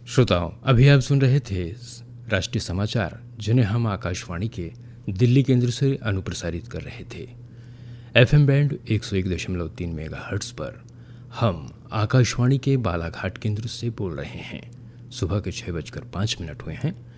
श्रोताओं, अभी आप सुन रहे थे राष्ट्रीय समाचार जिन्हें हम आकाशवाणी के दिल्ली केंद्र से अनुप्रसारित कर रहे थे। एफएम बैंड 101.3 मेगाहर्ट्ज पर हम आकाशवाणी के बालाघाट केंद्र से बोल रहे हैं। सुबह के 6:05 हुए हैं।